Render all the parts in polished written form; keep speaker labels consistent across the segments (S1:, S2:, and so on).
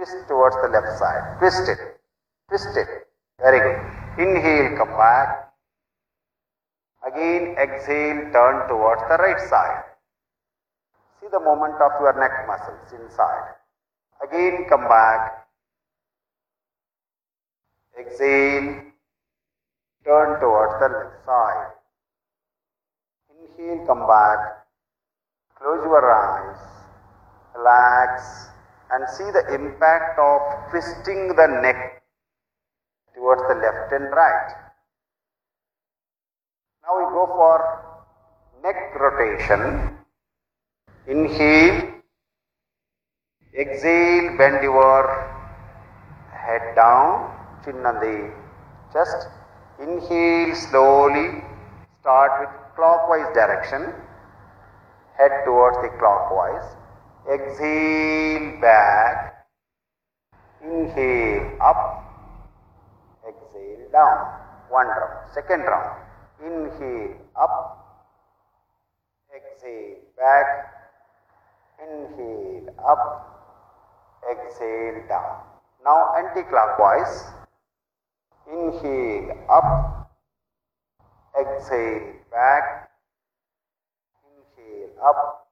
S1: twist towards the left side, twist it, very good. Inhale, come back. Again exhale, turn towards the right side. See the movement of your neck muscles inside. Again come back. Exhale, turn towards the left side. Inhale, come back. Close your eyes. Relax and see the impact of twisting the neck towards the left and right. Now we go for neck rotation. Inhale, exhale, bend your head down, chin on the chest. Inhale slowly, start with clockwise direction, head towards the clockwise. Exhale back, inhale up, exhale down. One round. Second round. Inhale up, exhale back, inhale up, exhale down. Now anti-clockwise. Inhale up, exhale back, inhale up,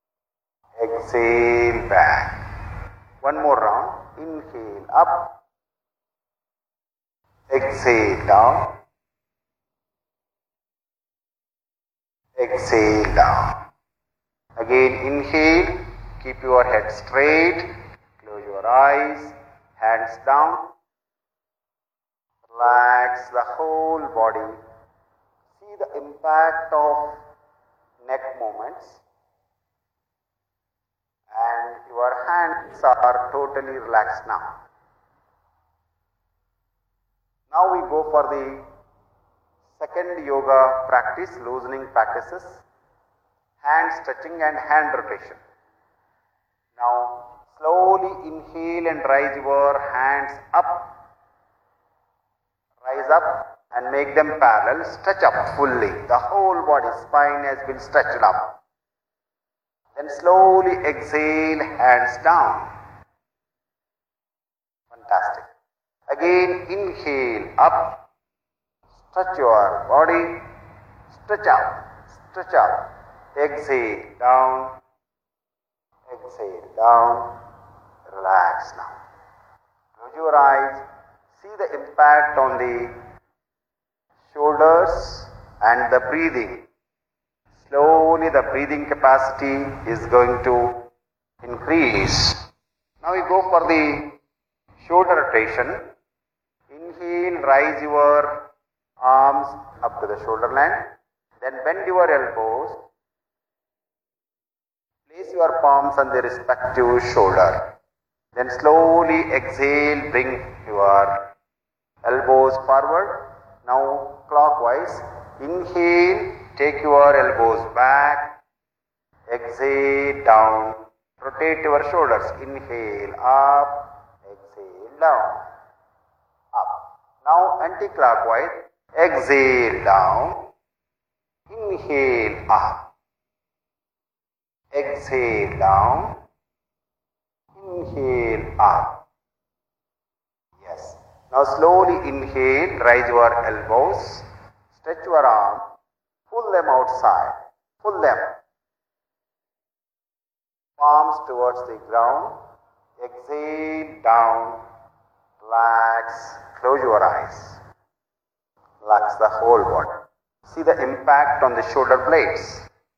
S1: exhale back. One more round. Inhale up, exhale down, exhale down. Again inhale, keep your head straight, close your eyes, hands down. Relax the whole body. See the impact of neck movements. And your hands are totally relaxed now. Now we go for the second yoga practice, loosening practices. Hand stretching and hand rotation. Now slowly inhale and rise your hands up. Rise up and make them parallel. Stretch up fully. The whole body, spine has been stretched up. Then slowly exhale, hands down. Fantastic. Again inhale up. Stretch your body. Stretch up. Stretch up. Exhale down. Exhale down. Relax now. Close your eyes. See the impact on the shoulders and the breathing. Slowly the breathing capacity is going to increase. Now we go for the shoulder rotation. Inhale, rise your arms up to the shoulder line. Then bend your elbows. Place your palms on the respective shoulder. Then slowly exhale, bring your elbows forward. Now clockwise. Inhale, take your elbows back. Exhale, down. Rotate your shoulders. Inhale, up. Exhale, down. Up. Now anti-clockwise. Exhale, down. Inhale, up. Exhale, down. Inhale, up. Yes. Now slowly inhale, rise your elbows, stretch your arm, pull them outside, pull them. Palms towards the ground, exhale, down, relax, close your eyes. Relax the whole body. See the impact on the shoulder blades.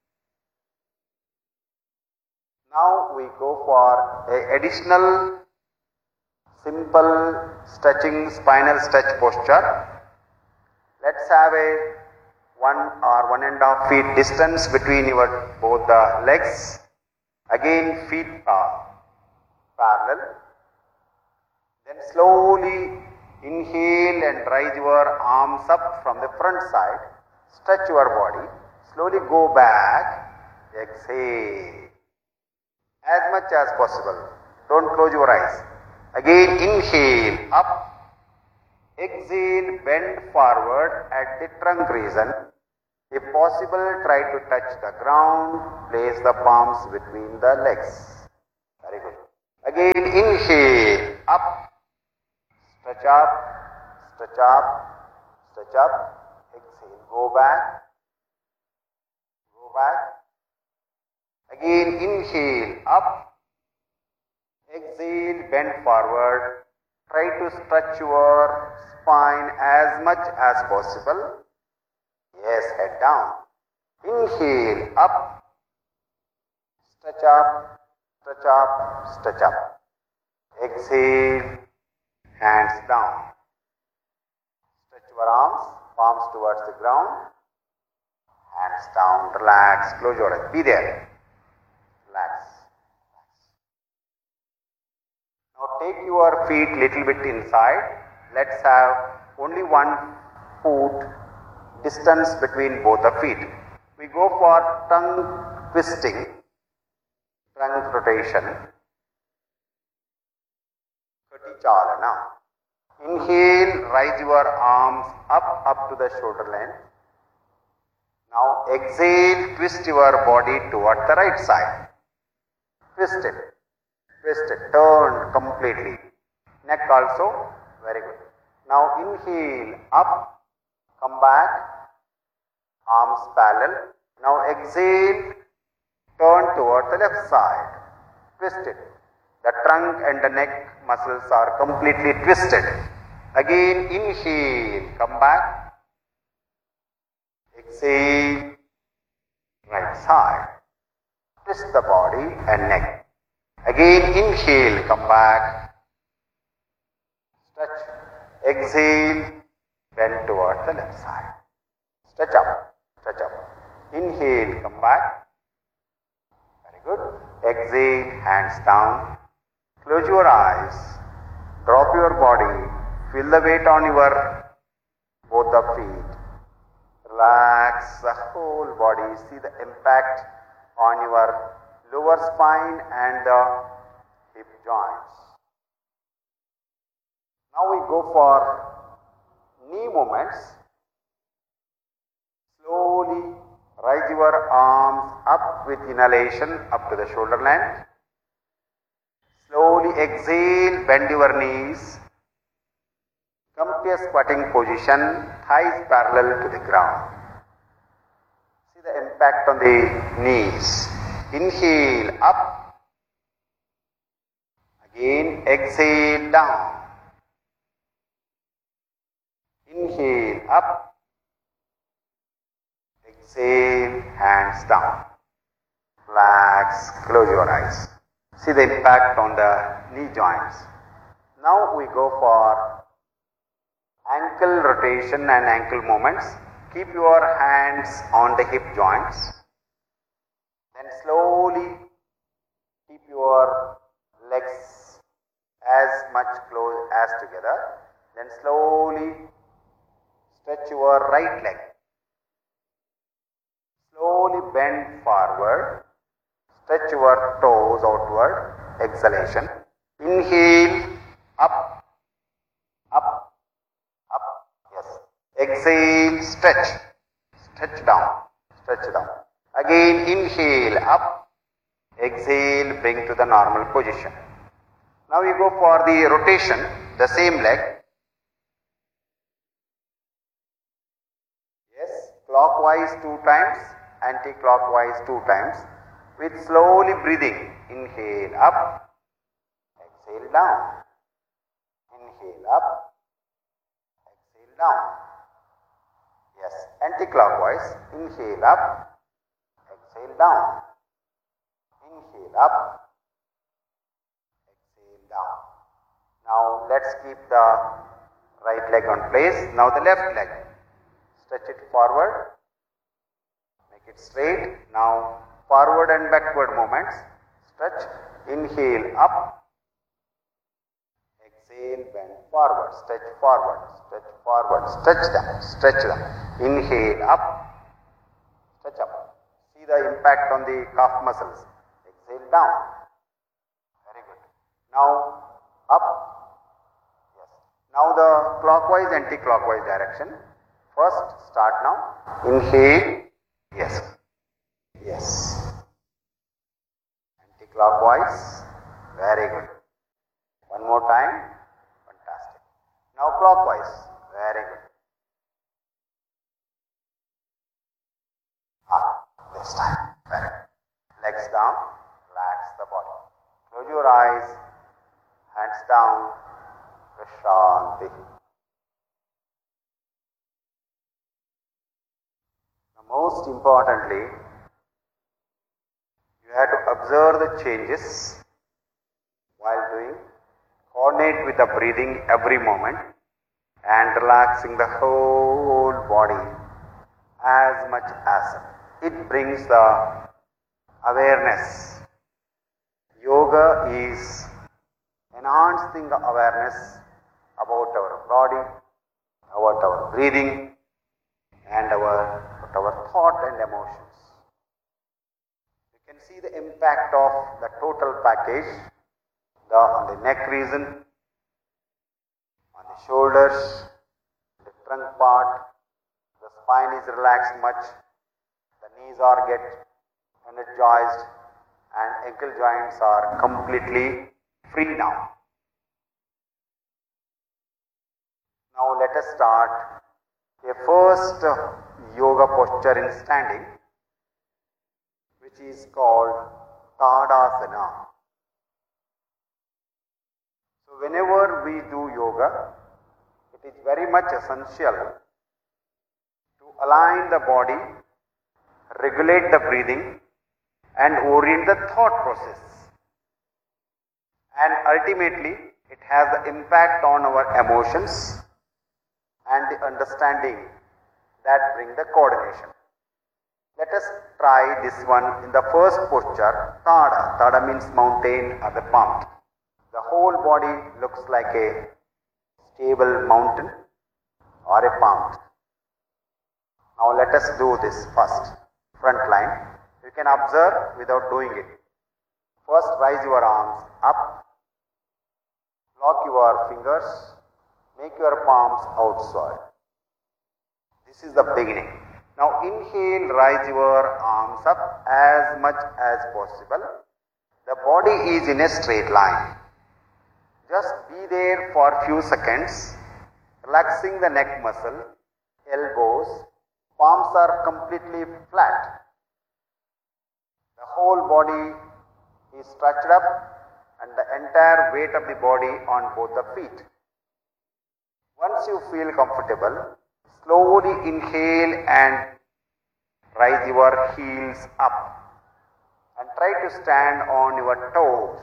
S1: Now we go for an additional simple stretching, spinal stretch posture. Let's have a 1 or 1.5 feet distance between your both the legs. Again feet are parallel. Then slowly inhale and rise your arms up from the front side. Stretch your body. Slowly go back. Exhale. As much as possible. Don't close your eyes. Again inhale up. Exhale, bend forward at the trunk region. If possible, try to touch the ground. Place the palms between the legs. Very good. Again inhale. up, stretch up, stretch up, stretch up, exhale, go back, go back. Again, inhale, up, exhale, bend forward. Try to stretch your spine as much as possible. Yes, head down. Inhale, up, stretch up, stretch up, stretch up. Exhale, hands down. Stretch your arms, palms towards the ground. Hands down, relax, close your eyes. Be there. Relax. Now take your feet little bit inside. Let's have only 1 foot distance between both the feet. We go for tongue twisting, tongue rotation. Kati Chalana. Inhale, raise your arms up to the shoulder length. Now exhale, twist your body toward the right side. Twist it, turn completely. Neck also, very good. Now inhale, up, come back, arms parallel. Now exhale, turn toward the left side. Twist it. The trunk and the neck muscles are completely twisted. Again, inhale, come back. Exhale, right side. Twist the body and neck. Again, inhale, come back. Stretch. Exhale, bend toward the left side. Stretch up, stretch up. Inhale, come back. Very good. Exhale, hands down. Close your eyes. Drop your body. Feel the weight on your both the feet. Relax the whole body. See the impact on your lower spine and the hip joints. Now we go for knee movements. Slowly raise your arms up with inhalation up to the shoulder length. Slowly exhale, bend your knees. Come to a squatting position, thighs parallel to the ground. See the impact on the knees. Inhale, up. Again, exhale, down. Inhale, up. Exhale, hands down. Relax, close your eyes. See the impact on the knee joints. Now we go for ankle rotation and ankle movements. Keep your hands on the hip joints. Then slowly keep your legs as much close as together. Then slowly stretch your right leg. Slowly bend forward. Stretch your toes outward. Exhalation. Inhale, up, up, up. Yes. Exhale, stretch. Stretch down. Stretch down. Again, inhale, up. Exhale, bring to the normal position. Now we go for the rotation, the same leg. Yes, clockwise 2 times, anti-clockwise 2 times. With slowly breathing. Inhale, up. Exhale, down. Inhale, up. Exhale, down. Yes, anti-clockwise. Inhale, up. Exhale, down. Inhale, up. Exhale, down. Now let's keep the right leg on place. Now the left leg. Stretch it forward. Make it straight. Now forward and backward movements. Stretch. Inhale, up. Exhale, bend forward. Stretch forward. Stretch forward. Stretch them. Stretch them. Inhale, up. Stretch up. See the impact on the calf muscles. Exhale, down. Very good. Now up. Yes. Now the clockwise, anti-clockwise direction. First start now. Inhale. Yes. Yes. Anti-clockwise. Very good. One more time. down, relax the body. Close your eyes, hands down, Vishanti. Now, most importantly, you have to observe the changes while doing, coordinate with the breathing every moment, and relaxing the whole body as much as it brings the awareness. Yoga is enhancing the awareness about our body, about our breathing, and about our thought and emotions. You can see the impact of the total package on the neck region, on the shoulders, the trunk part. The spine is relaxed much, the knees are get energized, and ankle joints are completely free now. Now let us start a first yoga posture in standing, which is called Tadasana. So whenever we do yoga, it is very much essential to align the body, regulate the breathing, and orient the thought process. And ultimately, it has the impact on our emotions and the understanding that bring the coordination. Let us try this one in the first posture, Tada. Tada means mountain or the palm. The whole body looks like a stable mountain or a palm. Now let us do this first. Front line. You can observe without doing it. First, raise your arms up. Lock your fingers. Make your palms outside. This is the beginning. Now inhale, raise your arms up as much as possible. The body is in a straight line. Just be there for a few seconds, relaxing the neck muscle, elbows, palms are completely flat. The whole body is stretched up and the entire weight of the body on both the feet. Once you feel comfortable, slowly inhale and raise your heels up and try to stand on your toes.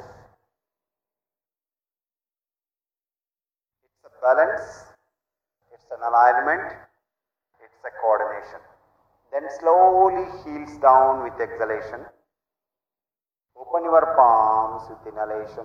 S1: It's a balance, it's an alignment, it's a coordination. Then slowly heels down with exhalation. Open your palms with inhalation.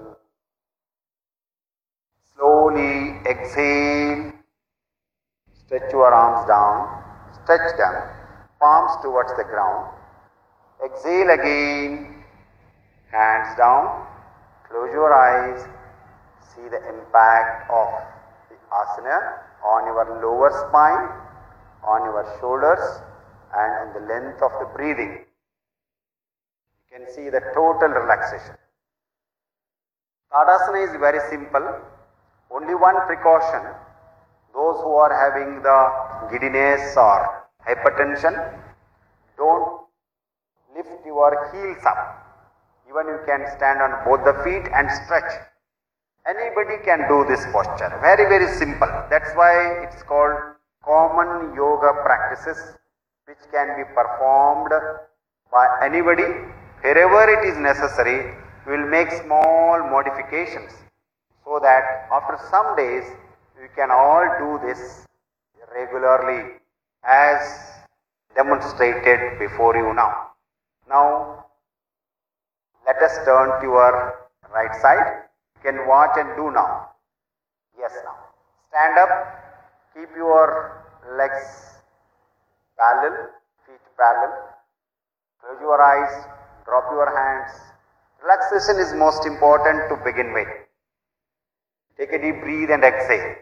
S1: Slowly exhale. Stretch your arms down. Stretch them. Palms towards the ground. Exhale again. Hands down. Close your eyes. See the impact of the asana on your lower spine, on your shoulders, and on the length of the breathing. You can see the total relaxation. Tadasana is very simple. Only one precaution. Those who are having the giddiness or hypertension, don't lift your heels up. Even you can stand on both the feet and stretch. Anybody can do this posture. Very, very simple. That's why it's called common yoga practices, which can be performed by anybody. Wherever it is necessary, we will make small modifications so that after some days, we can all do this regularly as demonstrated before you now. Now, let us turn to your right side. You can watch and do now. Yes, now. Stand up. Keep your legs parallel, feet parallel. Close your eyes. Drop your hands. Relaxation is most important to begin with. Take a deep breath and exhale.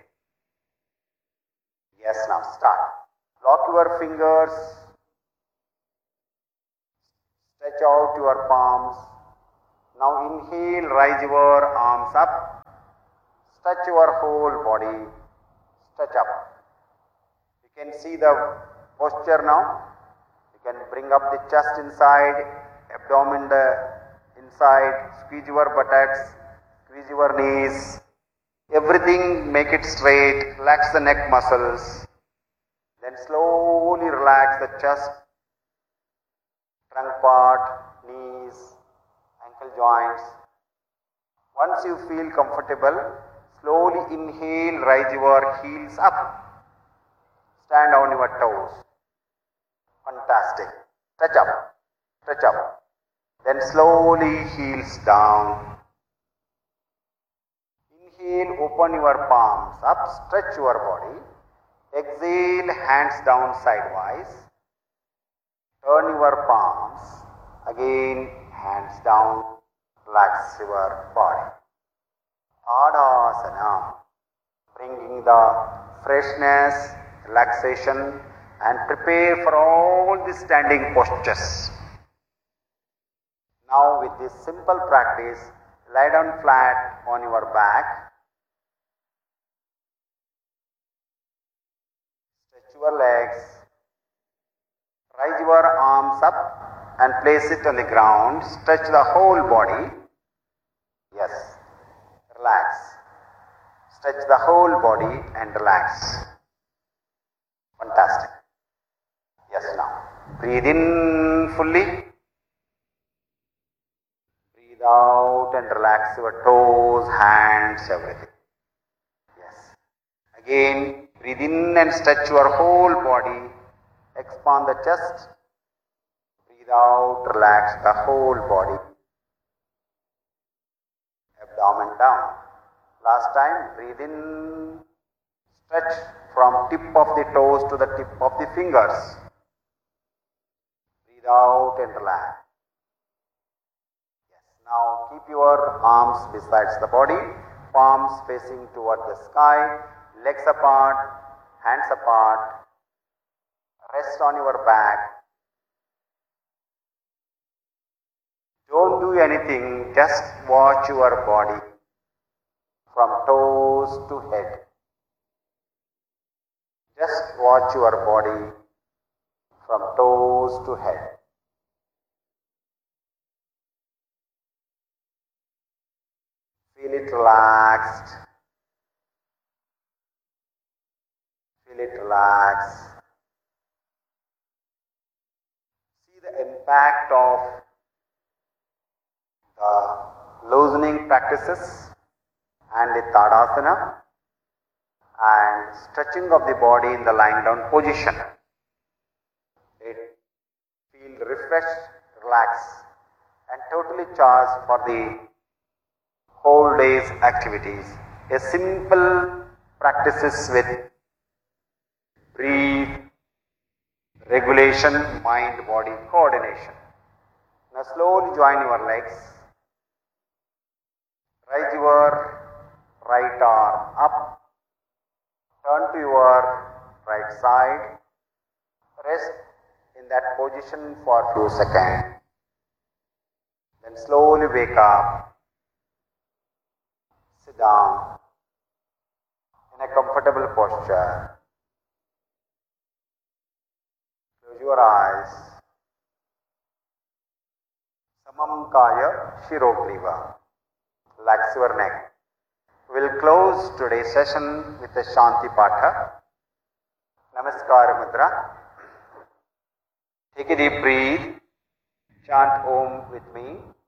S1: Yes, now start. Lock your fingers. Stretch out your palms. Now inhale, raise your arms up. Stretch your whole body. Stretch up. You can see the posture now. You can bring up the chest inside, abdomen inside, squeeze your buttocks, squeeze your knees, everything make it straight, relax the neck muscles, then slowly relax the chest, trunk part, knees, ankle joints. Once you feel comfortable, slowly inhale, raise your heels up, stand on your toes. Fantastic. Stretch up, stretch up. Then slowly heels down. Inhale, open your palms up, stretch your body. Exhale, hands down sidewise. Turn your palms. Again, hands down. Relax your body. Tadasana. Bringing the freshness, relaxation, and prepare for all the standing postures. Now with this simple practice, lie down flat on your back. Stretch your legs. Raise your arms up and place it on the ground. Stretch the whole body. Yes. Relax. Stretch the whole body and relax. Fantastic. Yes, now. Breathe in fully. Breathe out and relax your toes, hands, everything. Yes. Again, breathe in and stretch your whole body. Expand the chest. Breathe out, relax the whole body. Abdomen down. Last time, breathe in, stretch from tip of the toes to the tip of the fingers. Breathe out and relax. Yes. Now keep your arms besides the body, palms facing toward the sky, legs apart, hands apart. Rest on your back. Don't do anything, just watch your body from toes to head. Just watch your body from toes to head. Feel it relaxed. Feel it relaxed. See the impact of the loosening practices and the Tadasana and stretching of the body in the lying down position. It feel refreshed, relaxed and totally charged for the whole day's activities. A simple practices with breathe, regulation, mind-body coordination. Now slowly join your legs. Raise your right arm up. Turn to your right side. Rest in that position for a few seconds. Then slowly wake up. Sit down in a comfortable posture. Close your eyes. Samam Kaya Shirogriva. Relax your neck. We'll close today's session with a Shanti Patha. Namaskar Mudra. Take a deep breath. Chant Om with me.